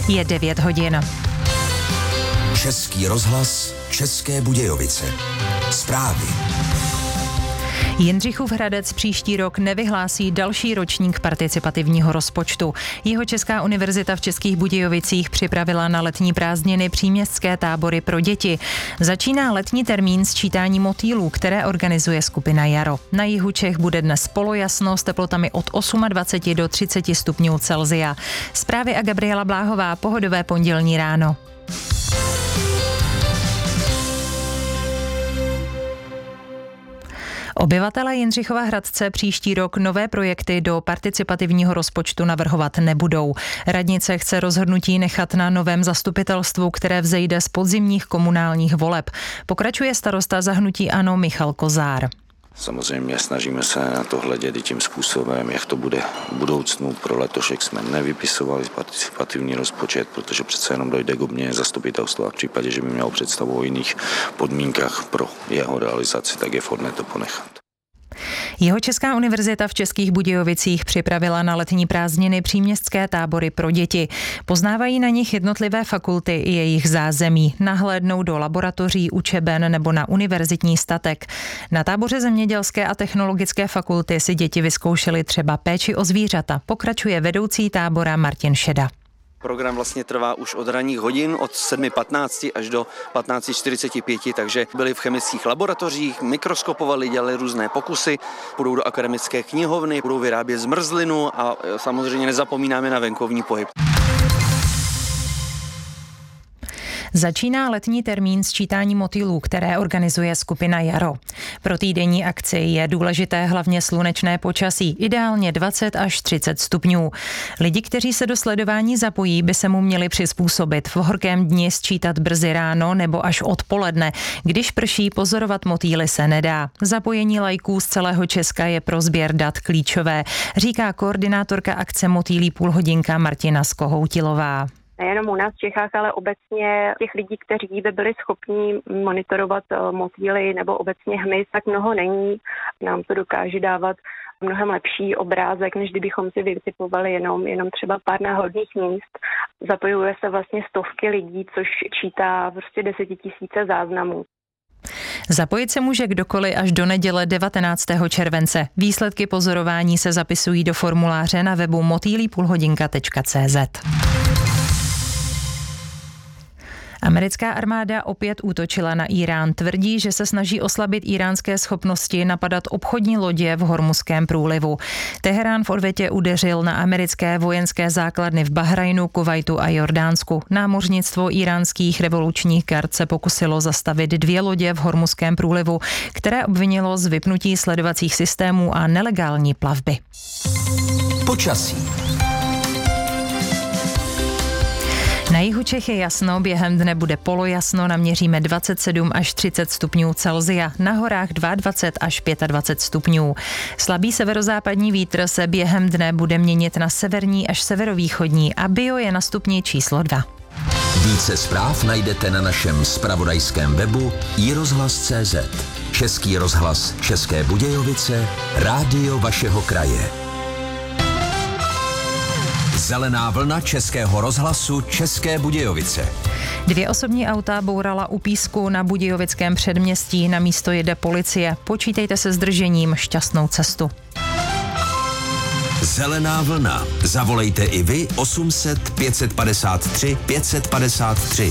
Je 9 hodin. Český rozhlas, České Budějovice. Zprávy. Jindřichův Hradec příští rok nevyhlásí další ročník participativního rozpočtu. Jihočeská univerzita v Českých Budějovicích připravila na letní prázdniny příměstské tábory pro děti. Začíná letní termín sčítání motýlů, které organizuje skupina Jaro. Na jihu Čech bude dnes polojasno s teplotami od 28 do 30 stupňů Celsia. Zprávy a Gabriela Bláhová, pohodové pondělní ráno. Obyvatelé Jindřichova Hradce příští rok nové projekty do participativního rozpočtu navrhovat nebudou. Radnice chce rozhodnutí nechat na novém zastupitelstvu, které vzejde z podzimních komunálních voleb. Pokračuje starosta za hnutí ANO Michal Kozár. Samozřejmě snažíme se na to hledět i tím způsobem, jak to bude v budoucnu. Pro letošek jsme nevypisovali participativní rozpočet, protože přece jenom dojde k obměně zastupitelstva. V případě, že by měl představu o jiných podmínkách pro jeho realizaci, tak je vhodné to ponechat. Jihočeská univerzita v Českých Budějovicích připravila na letní prázdniny příměstské tábory pro děti. Poznávají na nich jednotlivé fakulty i jejich zázemí. Nahlédnou do laboratoří, učeben nebo na univerzitní statek. Na táboře zemědělské a technologické fakulty si děti vyzkoušely třeba péči o zvířata. Pokračuje vedoucí tábora Martin Šeda. Program vlastně trvá už od ranních hodin, od 7:15 až do 15:45, takže byli v chemických laboratořích, mikroskopovali, dělali různé pokusy, půjdou do akademické knihovny, budou vyrábět zmrzlinu a samozřejmě nezapomínáme na venkovní pohyb. Začíná letní termín sčítání motýlů, které organizuje skupina Jaro. Pro týdenní akci je důležité hlavně slunečné počasí, ideálně 20 až 30 stupňů. Lidi, kteří se do sledování zapojí, by se mu měli přizpůsobit. V horkém dni sčítat brzy ráno nebo až odpoledne. Když prší, pozorovat motýly se nedá. Zapojení laiků z celého Česka je pro sběr dat klíčové, říká koordinátorka akce Motýlí půlhodinka Martina Skohoutilová. Nejenom u nás v Čechách, ale obecně těch lidí, kteří by byli schopni monitorovat motýly nebo obecně hmyz, tak mnoho není. Nám to dokáže dávat mnohem lepší obrázek, než kdybychom si vytipovali jenom třeba pár náhodných míst. Zapojuje se vlastně stovky lidí, což čítá prostě 10 000 záznamů. Zapojit se může kdokoliv až do neděle 19. července. Výsledky pozorování se zapisují do formuláře na webu motýlipulhodinka.cz. Americká armáda opět útočila na Írán. Tvrdí, že se snaží oslabit íránské schopnosti napadat obchodní lodě v Hormuzském průlivu. Teherán v odvětě udeřil na americké vojenské základny v Bahrajnu, Kuvajtu a Jordánsku. Námořnictvo íránských revolučních gard se pokusilo zastavit 2 lodě v Hormuzském průlivu, které obvinilo z vypnutí sledovacích systémů a nelegální plavby. Počasí. Na jihu Čech je jasno, během dne bude polojasno, naměříme 27 až 30 stupňů Celsia, na horách 22 až 25 stupňů. Slabý severozápadní vítr se během dne bude měnit na severní až severovýchodní a bio je na stupni číslo 2. Více zpráv najdete na našem zpravodajském webu iRozhlas.cz. Český rozhlas České Budějovice, rádio vašeho kraje. Zelená vlna Českého rozhlasu České Budějovice. 2 osobní auta bourala u Písku na Budějovickém předměstí, na místo jede policie. Počítejte se zdržením, šťastnou cestu. Zelená vlna. Zavolejte i vy 800 553 553.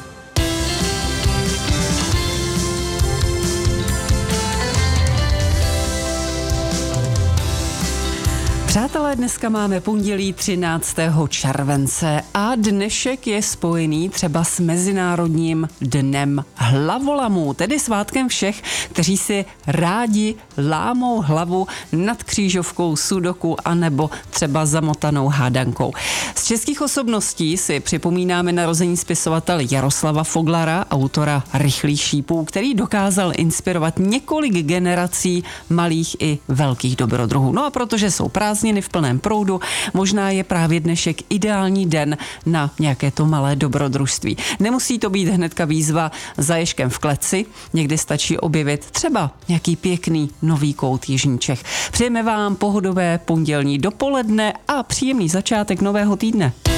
Přátelé, dneska máme pondělí 13. července a dnešek je spojený třeba s Mezinárodním dnem hlavolamů, tedy svátkem všech, kteří si rádi lámou hlavu nad křížovkou, sudoku anebo třeba zamotanou hádankou. Z českých osobností si připomínáme narození spisovatele Jaroslava Foglara, autora Rychlých šípů, který dokázal inspirovat několik generací malých i velkých dobrodruhů. No a protože jsou prázdniny v plném proudu, možná je právě dnešek ideální den na nějaké to malé dobrodružství. Nemusí to být hnedka výzva za ježkem v kleci, někdy stačí objevit třeba nějaký pěkný nový kout jižní Čech. Přejeme vám pohodové pondělní dopoledne a příjemný začátek nového týdne.